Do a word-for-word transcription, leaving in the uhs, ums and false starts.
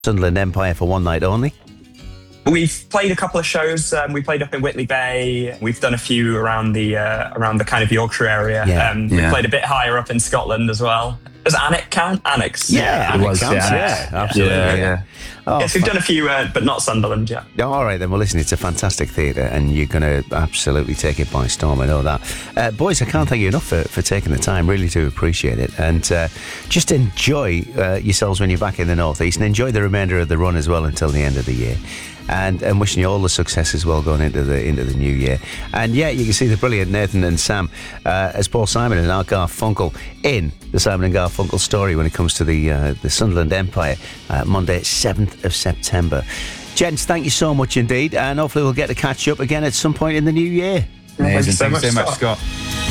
Sunderland Empire for one night only? We've played a couple of shows. Um, we played up in Whitley Bay. We've done a few around the uh, around the kind of Yorkshire area. Yeah, um, we yeah. played a bit higher up in Scotland as well. Does Alnwick count? Annex? Yeah, it was, counts, yeah. yeah, absolutely. Yeah, yeah. Oh, Yes, we've done a few, uh, but not Sunderland yet. Oh, all right then. Well, listen, it's a fantastic theatre, and you're going to absolutely take it by storm. I know that. Uh, boys, I can't thank you enough for, for taking the time. Really do appreciate it, and uh, just enjoy uh, yourselves when you're back in the northeast, and enjoy the remainder of the run as well until the end of the year. And, and wishing you all the success as well going into the into the new year. And yeah, you can see the brilliant Nathan and Sam uh, as Paul Simon and Art Garfunkel in the Simon and Garfunkel story when it comes to the uh, the Sunderland Empire, uh, Monday seventh of September. Gents, thank you so much indeed, and hopefully we'll get to catch up again at some point in the new year. Amazing. Thanks so Thanks so much, much, Scott. Scott.